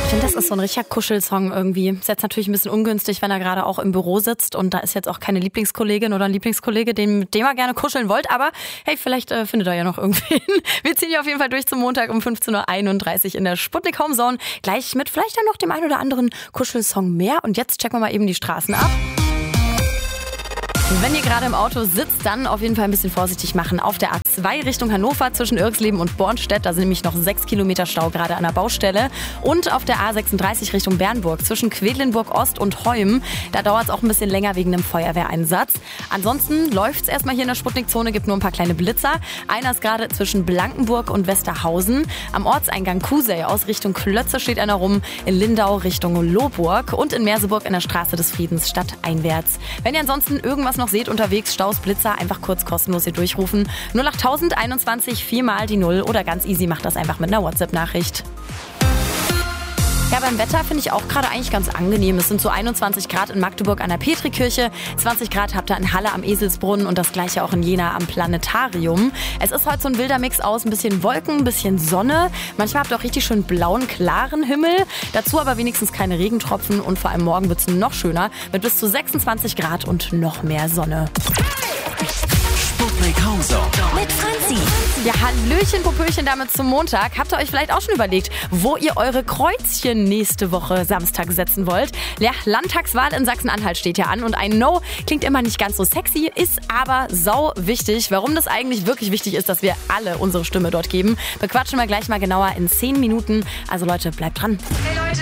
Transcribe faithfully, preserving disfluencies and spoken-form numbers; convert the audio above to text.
Ich finde, das ist so ein richtiger Kuschelsong irgendwie. Ist jetzt natürlich ein bisschen ungünstig, wenn er gerade auch im Büro sitzt und da ist jetzt auch keine Lieblingskollegin oder ein Lieblingskollege, den, mit dem er gerne kuscheln wollt. Aber hey, vielleicht äh, findet er ja noch irgendwen. Wir ziehen hier auf jeden Fall durch zum Montag um fünfzehn Uhr einunddreißig in der Sputnik Homezone. Gleich mit vielleicht dann noch dem einen oder anderen Kuschelsong mehr. Und jetzt checken wir mal eben die Straßen ab. Wenn ihr gerade im Auto sitzt, dann auf jeden Fall ein bisschen vorsichtig machen. Auf der A zwei Richtung Hannover zwischen Irxleben und Bornstedt, da sind nämlich noch sechs Kilometer Stau gerade an der Baustelle. Und auf der A sechsunddreißig Richtung Bernburg zwischen Quedlinburg Ost und Heum, da dauert es auch ein bisschen länger wegen einem Feuerwehreinsatz. Ansonsten läuft es erstmal hier in der Sputnik-Zone, gibt nur ein paar kleine Blitzer. Einer ist gerade zwischen Blankenburg und Westerhausen. Am Ortseingang Kusey aus Richtung Klötze steht einer rum, in Lindau Richtung Lohburg und in Merseburg in der Straße des Friedens stadteinwärts. Wenn ihr ansonsten irgendwas noch seht unterwegs, Staus, Blitzer, einfach kurz kostenlos hier durchrufen. null acht einundzwanzig, viermal die Null oder ganz easy, macht das einfach mit einer WhatsApp-Nachricht. Ja, beim Wetter finde ich auch gerade eigentlich ganz angenehm. Es sind so einundzwanzig Grad in Magdeburg an der Petrikirche, zwanzig Grad habt ihr in Halle am Eselsbrunnen und das gleiche auch in Jena am Planetarium. Es ist heute so ein wilder Mix aus ein bisschen Wolken, ein bisschen Sonne. Manchmal habt ihr auch richtig schön blauen, klaren Himmel. Dazu aber wenigstens keine Regentropfen und vor allem morgen wird es noch schöner mit bis zu sechsundzwanzig Grad und noch mehr Sonne. Sputnik Homezone mit Franzi. Ja, Hallöchen, Popöchen damit zum Montag. Habt ihr euch vielleicht auch schon überlegt, wo ihr eure Kreuzchen nächste Woche Samstag setzen wollt? Ja, Landtagswahl in Sachsen-Anhalt steht ja an und ein No klingt immer nicht ganz so sexy, ist aber sau wichtig. Warum das eigentlich wirklich wichtig ist, dass wir alle unsere Stimme dort geben, bequatschen wir gleich mal genauer in zehn Minuten. Also Leute, bleibt dran. Hey Leute.